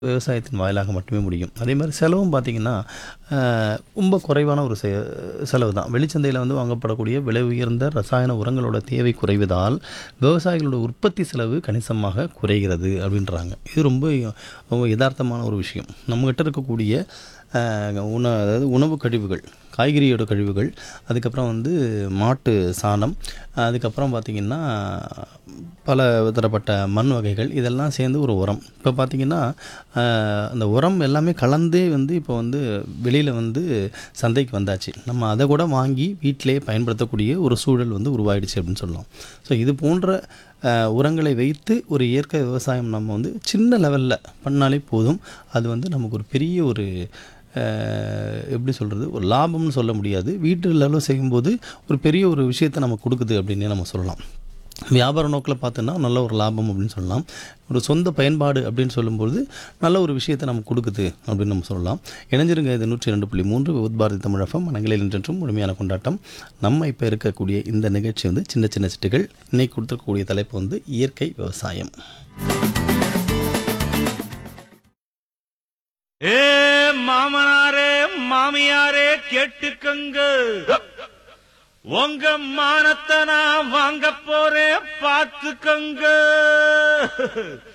விவசாயத்தின் வாயிலாக மட்டுமே முடியும். அதே மாரி செலவும் பார்த்தீங்கன்னா, ரொம்ப குறைவான ஒரு செலவு தான். வெளிச்சந்தையில வந்து வாங்கப்படக்கூடிய விலை உயர்ந்த ரசாயன உரங்களோட தேவை குறைவதால், விவசாயிகளோட உற்பத்தி செலவு கணிசமாக குறைகிறது அப்படின்றாங்க. இது ரொம்ப ரொம்ப எதார்த்தமான ஒரு விஷயம். நம்மகிட்ட இருக்கக்கூடிய அதாவது உணவு கழிவுகள், காய்கறியோட கழிவுகள், அதுக்கப்புறம் வந்து மாட்டு சாணம், அதுக்கப்புறம் பார்த்திங்கன்னா பல தரப்பட்ட மண் வகைகள் இதெல்லாம் சேர்ந்து ஒரு உரம். இப்போ பார்த்திங்கன்னா அந்த உரம் எல்லாமே கலந்தே வந்து இப்போ வந்து வெளியில் வந்து சந்தைக்கு வந்தாச்சு. நம்ம அதை கூட வாங்கி வீட்டிலேயே பயன்படுத்தக்கூடிய ஒரு சூழல் வந்து உருவாயிடுச்சு அப்படின்னு சொல்லலாம். ஸோ இது போன்ற உரங்களை வைத்து ஒரு இயற்கை விவசாயம் நம்ம வந்து சின்ன லெவலில் பண்ணாலே போதும். அது வந்து நமக்கு ஒரு பெரிய ஒரு எப்படி சொல்கிறது, ஒரு லாபம்னு சொல்ல முடியாது. வீட்டு லெவலில் செய்யும்போது ஒரு பெரிய ஒரு விஷயத்தை நமக்கு கொடுக்குது அப்படின்னே நம்ம சொல்லலாம். வியாபார நோக்கில் பார்த்தோன்னா நல்ல ஒரு லாபம் அப்படின்னு சொல்லலாம். ஒரு சொந்த பயன்பாடு அப்படின்னு சொல்லும்போது நல்ல ஒரு விஷயத்தை நமக்கு கொடுக்குது அப்படின்னு நம்ம சொல்லலாம். இணைஞ்சிருங்க. இது 102.3 வித் பாரதி தமிழ் எஃப்எம். மனங்களில் இன்றென்றும் முழுமையான கொண்டாட்டம். நம்ம இப்போ இருக்கக்கூடிய இந்த நிகழ்ச்சி வந்து சின்ன சின்ன சிட்டுகள். இன்னைக்கு கொடுத்துருக்கக்கூடிய தலைப்பு வந்து இயற்கை விவசாயம். ஏ மாமனாரே மாமியாரே கேட்டுக்கங்க, உங்க மானத்தை நான் வாங்க போறேன் பாத்துக்கங்க.